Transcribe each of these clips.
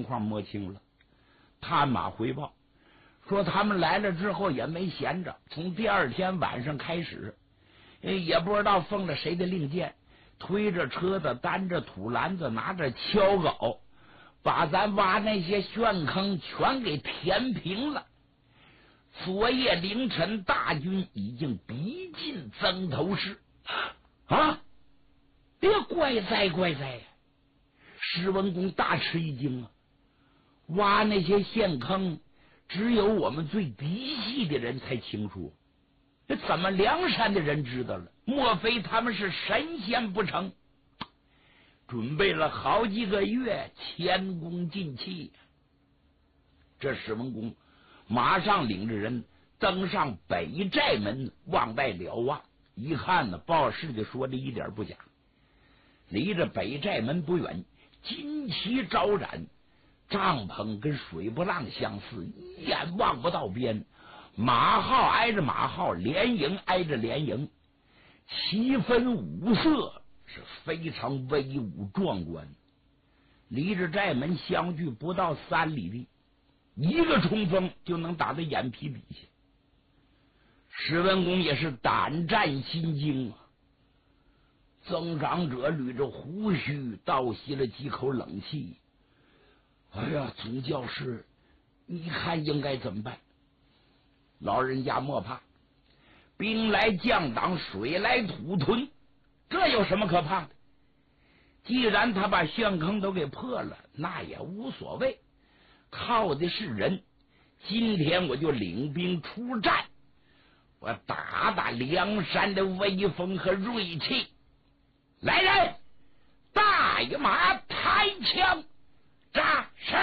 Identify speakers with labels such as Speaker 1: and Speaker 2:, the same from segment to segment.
Speaker 1: 情况摸清了。探马回报说，他们来了之后也没闲着，从第二天晚上开始，也不知道奉了谁的令箭，推着车子，担着土篮子，拿着锹镐，把咱挖那些陷坑全给填平了。昨夜凌晨，大军已经逼近曾头市啊！别怪哉怪哉！石文公大吃一惊啊！挖那些陷坑，只有我们最嫡系的人才清楚，这怎么梁山的人知道了？莫非他们是神仙不成？准备了好几个月，前功尽弃。这石文公马上领着人登上北寨门，往外瞭望，一看呢，报事的说的一点不假。离着北寨门不远，旌旗招展，帐篷跟水波浪相似，一眼望不到边。马号挨着马号，连营挨着连营，旗分五色，是非常威武壮观。离着寨门相距不到3里地，一个冲锋就能打到眼皮底下。石文公也是胆战心惊啊！增长者捋着胡须，倒吸了几口冷气。哎呀，总教师，你看应该怎么办？老人家莫怕，兵来将挡，水来土屯，这有什么可怕的？既然他把陷坑都给破了，那也无所谓，靠的是人。今天我就领兵出战，我打打梁山的威风和锐气。来人，大一马抬枪扎是。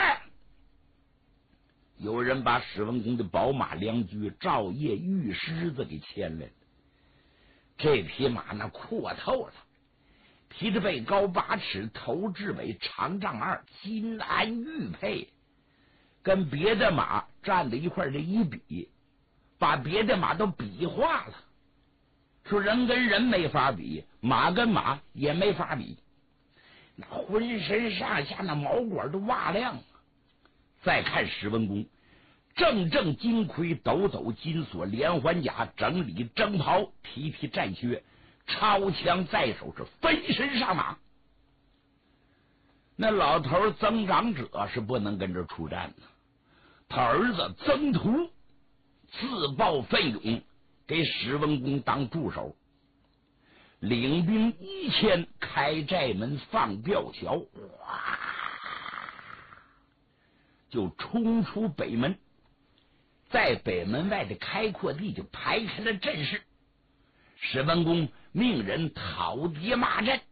Speaker 1: 有人把史文恭的宝马良驹赵夜玉狮子给牵来了。这匹马那阔透了，皮着背高8尺，头至尾长丈2，金鞍玉佩，跟别的马站在一块儿，这一比，把别的马都比划了。说人跟人没法比，马跟马也没法比，那浑身上下那毛管都哇亮啊！再看史文恭，正金盔，斗金锁，连环甲，整理征袍，提战靴，抄枪在手，是飞身上马。那老头曾长者是不能跟着出战的，他儿子曾图自报奋勇，给史文恭当助手，领兵1000，开寨门放吊桥，哇，就冲出北门，在北门外的开阔地就排开了阵势。史文恭命人讨敌骂阵，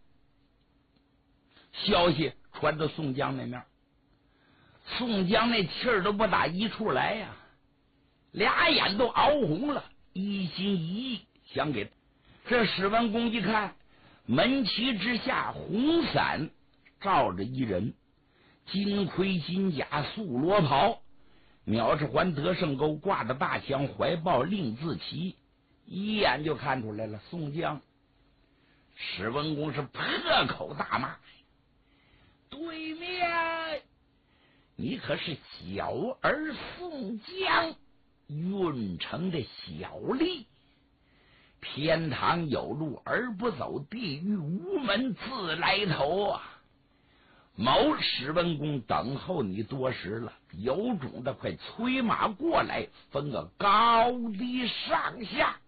Speaker 1: 消息传到宋江那面，宋江那气儿都不打一处来呀，俩眼都熬红了，一心一意想给这史文恭一看，门旗之下红伞罩着一人，金盔金甲素罗袍，鸟翅环得胜钩，挂着大枪，怀抱令字旗，一眼就看出来了，宋江。史文恭是破口大骂：对面你可是小儿宋江，运城的小吏，偏堂有路而不走，地狱无门自来投啊！某史文恭等候你多时了，有种的快催马过来，分个高低上下。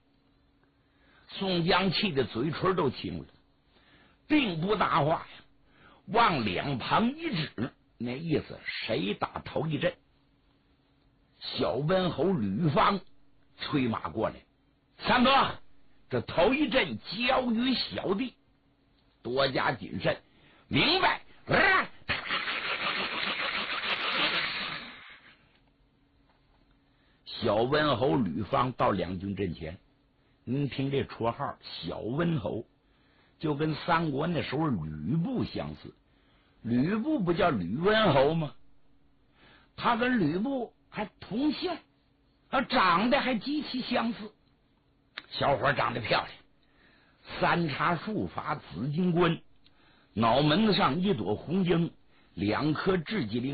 Speaker 1: 宋江气得嘴唇都青了，并不搭话呀，往两旁一指，那意思谁打头一阵。小温侯吕方催马过来，三哥，这头一阵交于小弟，多加谨慎，明白？小温侯吕方到两军阵前，您听这绰号小温侯，就跟三国那时候吕布相似。吕布不叫吕温侯吗？他跟吕布还同姓，长得还极其相似。小伙长得漂亮，三叉束发，紫金冠，脑门子上一朵红缨，2颗雉鸡翎